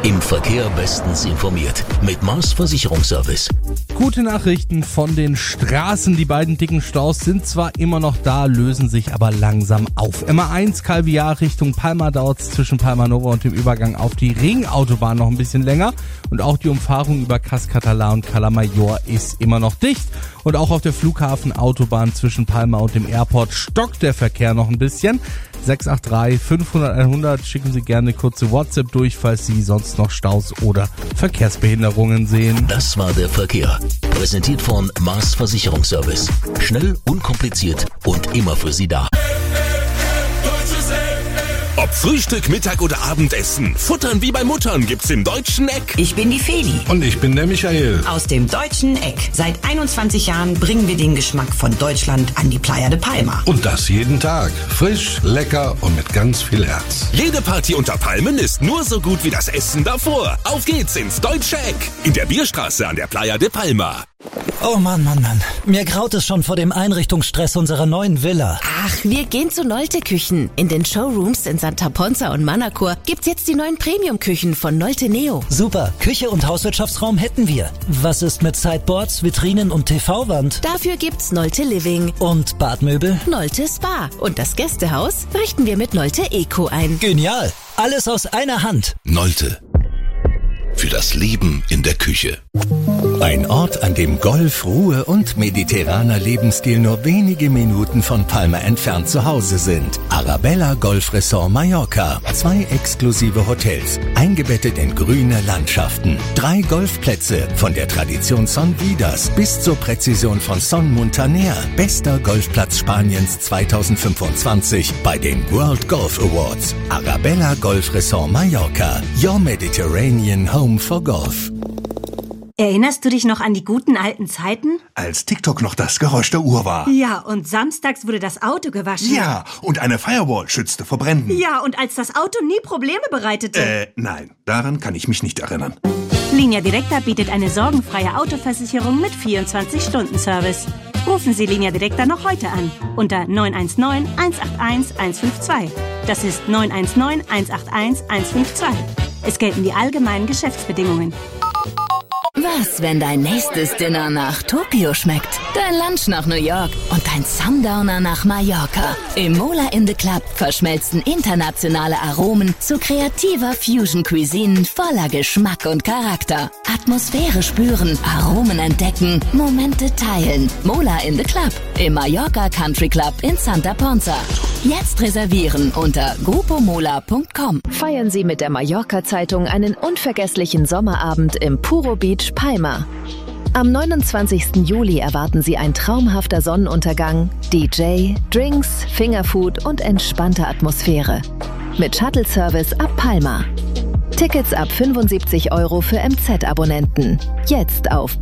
Im Verkehr bestens informiert mit Mars Versicherungsservice. Gute Nachrichten von den Straßen. Die beiden dicken Staus sind zwar immer noch da, lösen sich aber langsam auf. MA1 Calviar Richtung Palma dauert es zwischen Palma Nova und dem Übergang auf die Ringautobahn noch ein bisschen länger. Und auch die Umfahrung über Cascatala und Cala Mayor ist immer noch dicht. Und auch auf der Flughafenautobahn zwischen Palma und dem Airport stockt der Verkehr noch ein bisschen. 683 500 100, schicken Sie gerne kurze WhatsApp durch, falls Sie sonst noch Staus oder Verkehrsbehinderungen sehen. Das war der Verkehr. Präsentiert von Mars Versicherungsservice. Schnell, unkompliziert und immer für Sie da. Ob Frühstück, Mittag oder Abendessen, Futtern wie bei Muttern gibt's im Deutschen Eck. Ich bin die Feli. Und ich bin der Michael. Aus dem Deutschen Eck. Seit 21 Jahren bringen wir den Geschmack von Deutschland an die Playa de Palma. Und das jeden Tag. Frisch, lecker und mit ganz viel Herz. Jede Party unter Palmen ist nur so gut wie das Essen davor. Auf geht's ins Deutsche Eck. In der Bierstraße an der Playa de Palma. Oh Mann. Mir graut es schon vor dem Einrichtungsstress unserer neuen Villa. Ach, wir gehen zu Nolte Küchen. In den Showrooms in Santa Ponza und Manacor gibt's jetzt die neuen Premium-Küchen von Nolte Neo. Super, Küche und Hauswirtschaftsraum hätten wir. Was ist mit Sideboards, Vitrinen und TV-Wand? Dafür gibt's Nolte Living. Und Badmöbel? Nolte Spa. Und das Gästehaus richten wir mit Nolte Eco ein. Genial, alles aus einer Hand. Nolte. Für das Leben in der Küche. Ein Ort, an dem Golf, Ruhe und mediterraner Lebensstil nur wenige Minuten von Palma entfernt zu Hause sind. Arabella Golf Resort Mallorca. 2 exklusive Hotels, eingebettet in grüne Landschaften. 3 Golfplätze, von der Tradition Son Vidas bis zur Präzision von Son Muntaner. Bester Golfplatz Spaniens 2025 bei den World Golf Awards. Arabella Golf Resort Mallorca. Your Mediterranean Home for Golf. Erinnerst du dich noch an die guten alten Zeiten? Als TikTok noch das Geräusch der Uhr war. Ja, und samstags wurde das Auto gewaschen. Ja, und eine Firewall schützte vor Bränden. Ja, und als das Auto nie Probleme bereitete. Nein, daran kann ich mich nicht erinnern. Linea Directa bietet eine sorgenfreie Autoversicherung mit 24-Stunden-Service. Rufen Sie Linea Directa noch heute an unter 919 181 152. Das ist 919 181 152. Es gelten die allgemeinen Geschäftsbedingungen. Was, wenn dein nächstes Dinner nach Tokio schmeckt, dein Lunch nach New York und dein Sundowner nach Mallorca? Im Mola in the Club verschmelzen internationale Aromen zu kreativer Fusion-Cuisine voller Geschmack und Charakter. Atmosphäre spüren, Aromen entdecken, Momente teilen. Mola in the Club im Mallorca Country Club in Santa Ponza. Jetzt reservieren unter grupomola.com. Feiern Sie mit der Mallorca-Zeitung einen unvergesslichen Sommerabend im Puro Beach Palma. Am 29. Juli erwarten Sie ein traumhafter Sonnenuntergang, DJ, Drinks, Fingerfood und entspannte Atmosphäre. Mit Shuttle-Service ab Palma. Tickets ab 75 € für MZ-Abonnenten. Jetzt auf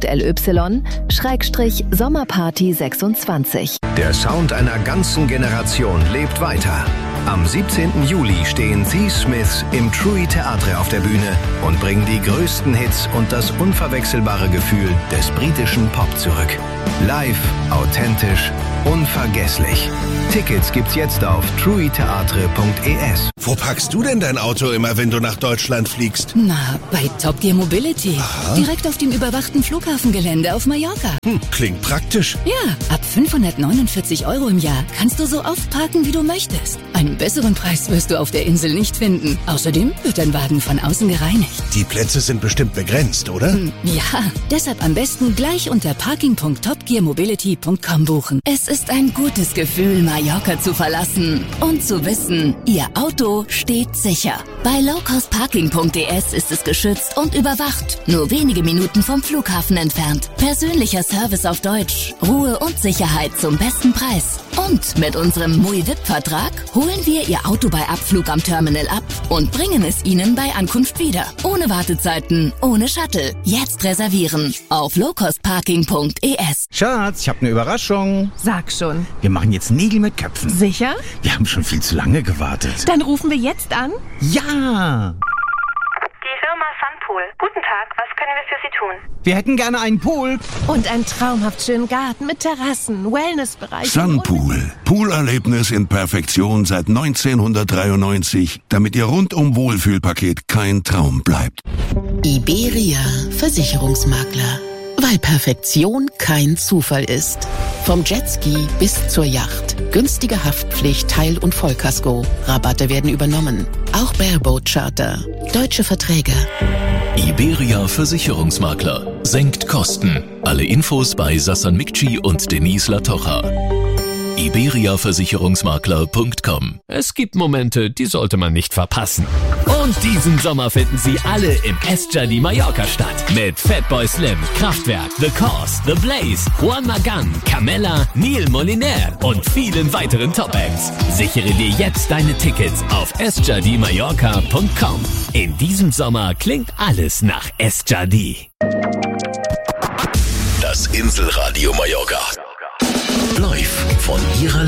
bit.ly/Sommerparty26. Der Sound einer ganzen Generation lebt weiter. Am 17. Juli stehen The Smiths im TRUI Theatre auf der Bühne und bringen die größten Hits und das unverwechselbare Gefühl des britischen Pop zurück. Live, authentisch, unvergesslich. Tickets gibt's jetzt auf truitheatre.es. Wo packst du denn dein Auto immer, wenn du nach Deutschland fliegst? Na, bei Top Gear Mobility. Aha. Direkt auf dem überwachten Flughafengelände auf Mallorca. Klingt praktisch. Ja, ab 549 € im Jahr kannst du so oft parken, wie du möchtest. Einen besseren Preis wirst du auf der Insel nicht finden. Außerdem wird dein Wagen von außen gereinigt. Die Plätze sind bestimmt begrenzt, oder? Ja, deshalb am besten gleich unter parking.topgearmobility.com buchen. Es ist ein gutes Gefühl, Mallorca zu verlassen und zu wissen, Ihr Auto steht sicher. Bei lowcostparking.es ist es geschützt und überwacht. Nur wenige Minuten vom Flughafen entfernt. Persönlicher Service auf Deutsch. Ruhe und Sicherheit zum besten Preis. Und mit unserem MUI-VIP-Vertrag holen wir Ihr Auto bei Abflug am Terminal ab und bringen es Ihnen bei Ankunft wieder. Ohne Wartezeiten, ohne Shuttle. Jetzt reservieren auf lowcostparking.es. Schatz, ich habe eine Überraschung. Sag schon. Wir machen jetzt Nägel mit Köpfen. Sicher? Wir haben schon viel zu lange gewartet. Dann rufen wir jetzt an. Ja! Die Firma Sun Pool. Guten Tag, was können wir für Sie tun? Wir hätten gerne einen Pool. Und einen traumhaft schönen Garten mit Terrassen, Wellnessbereich. Sunpool. Poolerlebnis in Perfektion seit 1993, damit Ihr rundum Wohlfühlpaket kein Traum bleibt. Iberia Versicherungsmakler. Weil Perfektion kein Zufall ist. Vom Jetski bis zur Yacht. Günstige Haftpflicht, Teil- und Vollkasko. Rabatte werden übernommen. Auch Bareboat Charter. Deutsche Verträge. Iberia Versicherungsmakler. Senkt Kosten. Alle Infos bei Sassan Mikci und Denise Latocha. iberiaversicherungsmakler.com. Es gibt Momente, die sollte man nicht verpassen. Und diesen Sommer finden Sie alle im Esjadi Mallorca statt. Mit Fatboy Slim, Kraftwerk, The Cause, The Blaze, Juan Magan, Camella, Neil Moliner und vielen weiteren Top-Acts. Sichere dir jetzt deine Tickets auf esjadimallorca.com. In diesem Sommer klingt alles nach Esjadi. Das Inselradio Mallorca. Live von Ihrer